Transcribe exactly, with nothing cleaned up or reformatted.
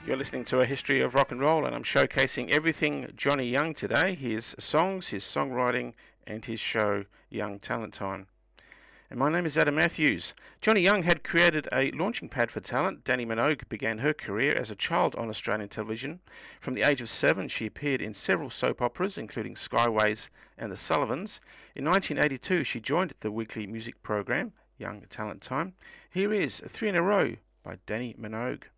You're listening to A History of Rock and Roll, and I'm showcasing everything Johnny Young today, his songs, his songwriting, and his show, Young Talent Time. And my name is Adam Matthews. Johnny Young had created a launching pad for talent. Dannii Minogue began her career as a child on Australian television. From the age of seven, she appeared in several soap operas, including Skyways and The Sullivans. In nineteen eighty-two, she joined the weekly music program, Young Talent Time. Here is Three in a Row by Dannii Minogue.